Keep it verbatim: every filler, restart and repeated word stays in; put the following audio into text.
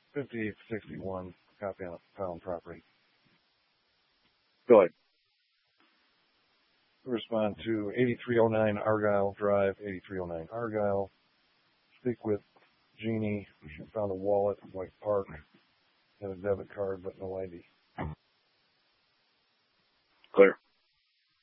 fifty-eight sixty-one, copy on a pound property. Go ahead. Respond to eighty-three oh nine Argyle Drive, eighty-three oh nine Argyle. Speak with Jeannie. She found a wallet in White Park. Had a debit card, but no I D. Clear.